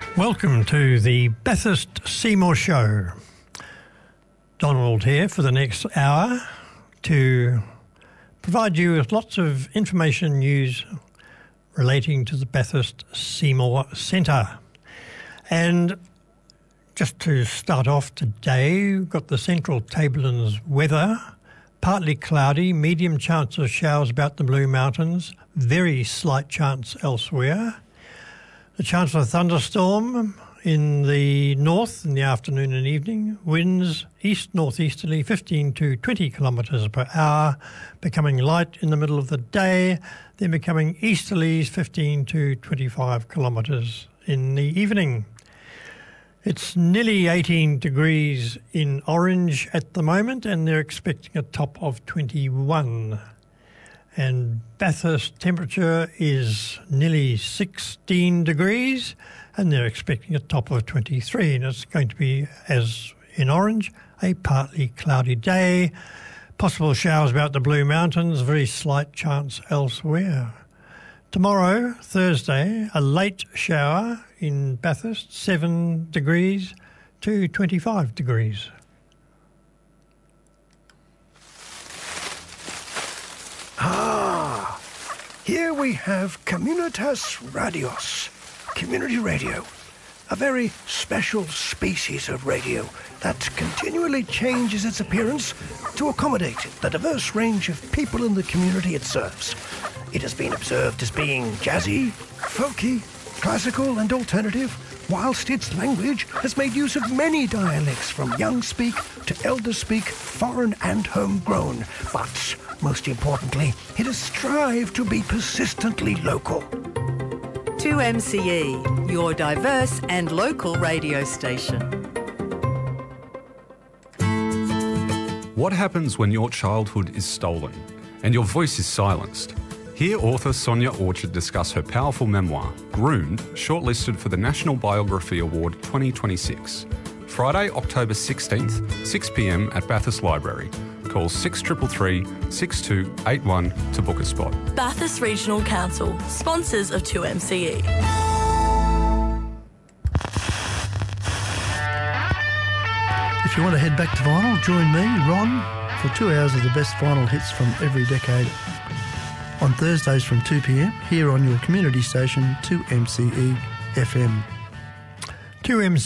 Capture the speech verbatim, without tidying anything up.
Welcome to the Bathurst Seymour Show. Donald here for the next hour to provide you with lots of information and news relating to the Bathurst Seymour Centre. And just to start off today, we've got the Central Tablelands weather. Partly cloudy, medium chance of showers about the Blue Mountains, very slight chance elsewhere. The chance of a thunderstorm in the north in the afternoon and evening. Winds east-northeasterly fifteen to twenty kilometres per hour, becoming light in the middle of the day, then becoming easterlies fifteen to twenty-five kilometres in the evening. It's nearly eighteen degrees in Orange at the moment, and they're expecting a top of twenty-one. And Bathurst temperature is nearly sixteen degrees, and they're expecting a top of twenty-three. And it's going to be, as in Orange, a partly cloudy day. Possible showers about the Blue Mountains, very slight chance elsewhere. Tomorrow, Thursday, a late shower in Bathurst, seven degrees to twenty-five degrees. Ah, here we have Communitas Radios, community radio, a very special species of radio that continually changes its appearance to accommodate the diverse range of people in the community it serves. It has been observed as being jazzy, folky, classical and alternative, whilst its language has made use of many dialects from young speak to elder speak, foreign and homegrown. But most importantly, it has strived to be persistently local. two M C E, your diverse and local radio station. What happens when your childhood is stolen and your voice is silenced? Hear author Sonia Orchard discuss her powerful memoir, Groomed, shortlisted for the National Biography Award twenty twenty-six. Friday, October sixteenth, six p m at Bathurst Library. Call six three three, six two eight one to book a spot. Bathurst Regional Council, sponsors of two M C E. If you want to head back to vinyl, join me, Ron, for two hours of the best vinyl hits from every decade. On Thursdays from two p m, here on your community station, two M C E F M. two M C E